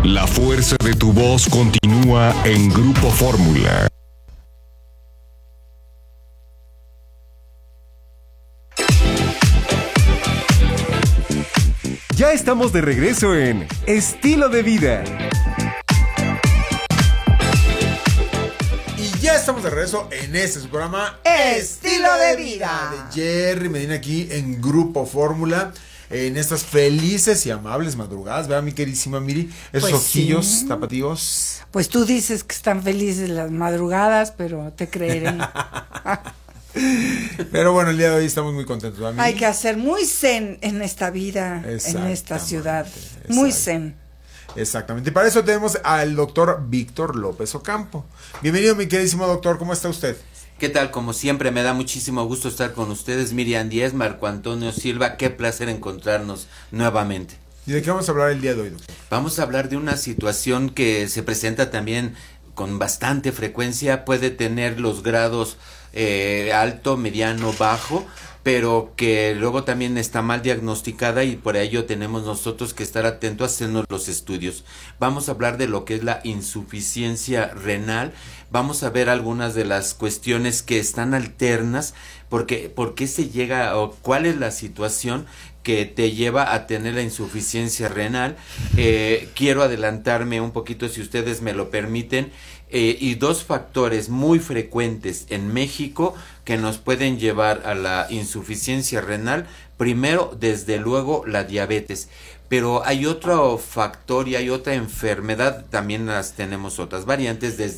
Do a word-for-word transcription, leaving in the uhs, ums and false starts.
La fuerza de tu voz continúa en Grupo Fórmula. Ya estamos de regreso en Estilo de Vida. Y ya estamos de regreso en este su programa Estilo de Vida de Jerry Medina aquí en Grupo Fórmula. En estas felices y amables madrugadas, ¿verdad, mi queridísima Miri? Esos Pues ojillos sí. tapatíos. Pues tú dices que están felices las madrugadas, pero te creeré. Pero bueno, el día de hoy estamos muy contentos, ¿verdad, Miri? Hay que hacer muy zen en esta vida, en esta Exactamente, ciudad. Muy exacto. zen. Exactamente. Y para eso tenemos al doctor Víctor López Ocampo. Bienvenido, mi queridísimo doctor. ¿Cómo está usted? ¿Qué tal? Como siempre, me da muchísimo gusto estar con ustedes. Miriam Díez, Marco Antonio Silva, qué placer encontrarnos nuevamente. ¿Y de qué vamos a hablar el día de hoy, doctor? Vamos a hablar de una situación que se presenta también con bastante frecuencia. Puede tener los grados eh, alto, mediano, bajo, pero que luego también está mal diagnosticada y por ello tenemos nosotros que estar atentos a hacernos los estudios. Vamos a hablar de lo que es la insuficiencia renal. Vamos a ver algunas de las cuestiones que están alternas, porque por qué se llega o cuál es la situación que te lleva a tener la insuficiencia renal. Eh, quiero adelantarme un poquito, si ustedes me lo permiten, eh, y dos factores muy frecuentes en México que nos pueden llevar a la insuficiencia renal. Primero, desde luego, la diabetes. Pero hay otro factor y hay otra enfermedad, también las tenemos otras variantes, desde